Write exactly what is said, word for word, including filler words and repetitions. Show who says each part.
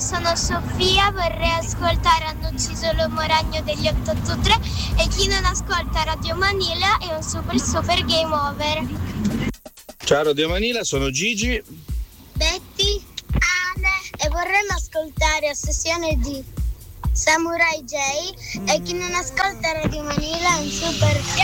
Speaker 1: sono Sofia, vorrei ascoltare Hanno ucciso l'uomo ragno degli otto otto tre e chi non ascolta Radio Manila è un super super game over.
Speaker 2: Ciao Radio Manila, sono Gigi,
Speaker 1: Betty, Ale e vorremmo ascoltare Ossessione di Samurai J e chi non ascolta Radio Manila è un super